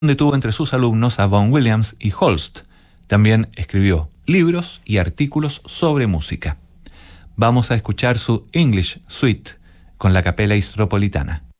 donde tuvo entre sus alumnos a Vaughan Williams y Holst. También escribió libros y artículos sobre música. Vamos a escuchar su English Suite con la Capella Istropolitana.